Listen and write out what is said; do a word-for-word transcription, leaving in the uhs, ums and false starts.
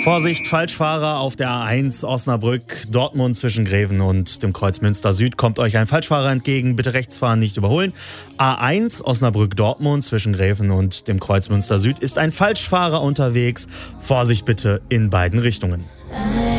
Vorsicht, Falschfahrer auf der A eins Osnabrück, Dortmund zwischen Greven und dem Kreuz Münster Süd. Kommt euch ein Falschfahrer entgegen, bitte rechts fahren, nicht überholen. A eins Osnabrück-Dortmund zwischen Greven und dem Kreuz Münster Süd ist ein Falschfahrer unterwegs. Vorsicht bitte in beiden Richtungen.